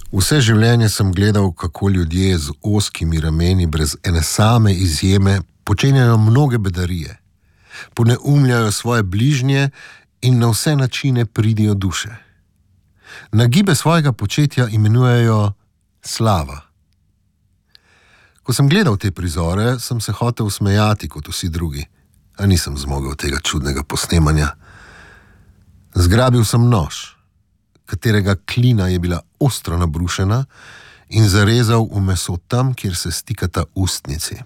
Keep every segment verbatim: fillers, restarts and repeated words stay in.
Vse življenje sem gledal, kako ljudje z ozkimi rameni brez ene same izjeme počenjajo mnoge bedarije, poneumljajo svoje bližnje in na vse načine pridijo duše. Nagibe svojega početja imenujejo slava. Ko sem gledal te prizore, sem se hotel smejati kot vsi drugi, a nisem zmogel tega čudnega posnemanja. Zgrabil sem nož, katerega klina je bila ostro nabrušena, in zarezal v meso tam, kjer se stikata ustnici.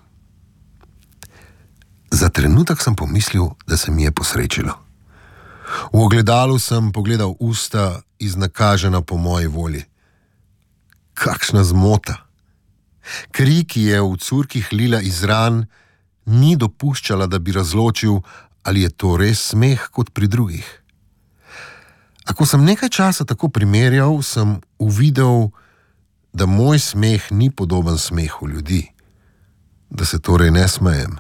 Za trenutek sem pomislil, da se mi je posrečilo. V ogledalu sem pogledal usta, iznakažena po moji volji. Kakšna zmota! Kri, ki je v curkih lila iz ran, ni dopuščala, da bi razločil, ali je to res smeh kot pri drugih. A ko sem nekaj časa tako primerjal, sem uvidel, da moj smeh ni podoben smehu ljudi, da se torej ne smejem.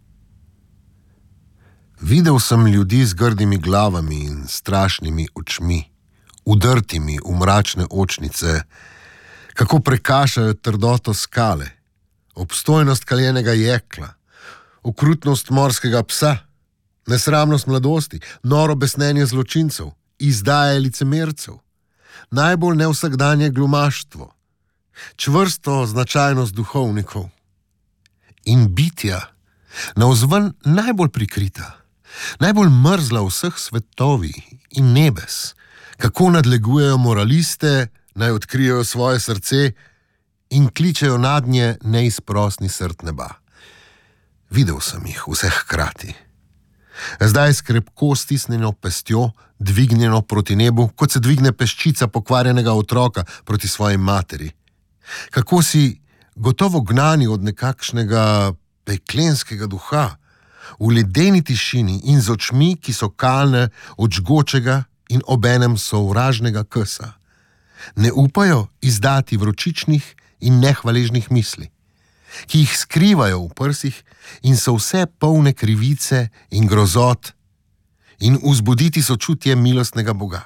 Videl sem ljudi z grdimi glavami in strašnimi očmi, udrtimi v mračne očnice, kako prekašajo trdoto skale, obstojnost kaljenega jekla, okrutnost morskega psa, nesramnost mladosti, noro besnenje zločincev, izdaje licemercev, najbolj nevsakdanje glumaštvo, čvrsto značajnost duhovnikov in bitja, navzven najbolj prikrita, najbolj mrzla vseh svetovij in nebes, kako nadlegujejo moraliste, naj odkrijejo svoje srce in kličejo nadnje neizprosni srd neba. Videl sem jih vseh hkrati. Zdaj s krepko stisnjeno pestjo, dvignjeno proti nebu, kot se dvigne peščica pokvarjenega otroka proti svoji materi. Kako si gotovo gnani od nekakšnega peklenskega duha, v ledeni tišini in z očmi, ki so kalne od žgočega in obenem sovražnega kesa. Ne upajo izdati vročičnih in nehvaležnih misli, ki jih skrivajo v prsih in so vse polne krivice in grozot, in vzbuditi sočutje milostnega Boga.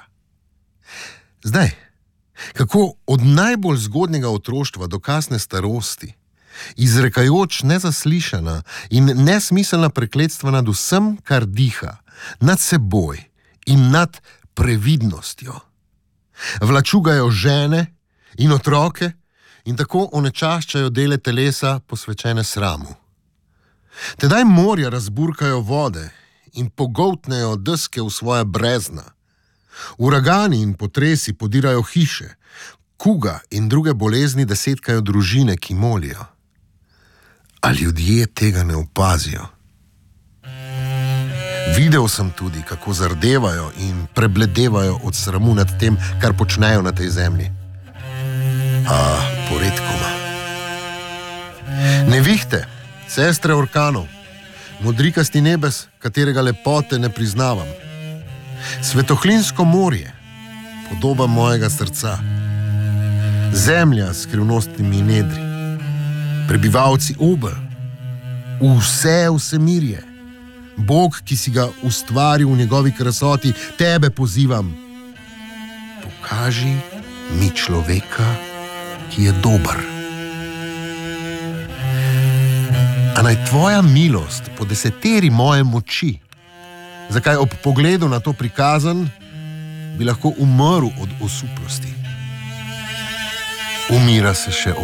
Zdaj, kako od najbolj zgodnjega otroštva do kasne starosti, izrekajoč nezaslišana in nesmiselna prekletstva nad vsem, kar diha, nad seboj in nad previdnostjo. Vlačugajo žene in otroke in tako onečaščajo dele telesa posvečene sramu. Tedaj morja razburkajo vode in pogoltnejo deske v svoja brezna. Uragani in potresi podirajo hiše, kuga in druge bolezni desetkajo družine, ki molijo. A ljudje tega ne opazijo. Videl sem tudi, kako zardevajo in prebledevajo od sramu nad tem, kar počnejo na tej zemlji. A poredkoma. Nevihte, sestre orkanov, modrikasti nebes, katerega lepote ne priznavam. Svetohlinsko morje, podoba mojega srca. Zemlja s skrivnostnimi nedri. Prebivalci obel. Vse vsemirje. Bog, ki si ga ustvaril v njegovi krasoti, tebe pozivam. Pokaži mi človeka, ki je dober. A naj tvoja milost podeseteri moje moči, zakaj ob pogledu na to prikazan bi lahko umrl od osuplosti. Umira se še